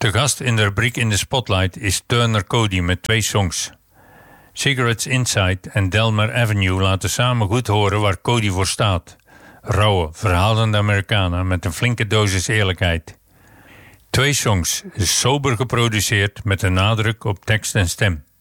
Te gast in de rubriek In the Spotlight is Turner Cody met 2 songs. Cigarettes Inside en Delmar Avenue laten samen goed horen waar Cody voor staat. Rauwe, verhalende Americana met een flinke dosis eerlijkheid. 2 songs, sober geproduceerd met een nadruk op tekst en stem.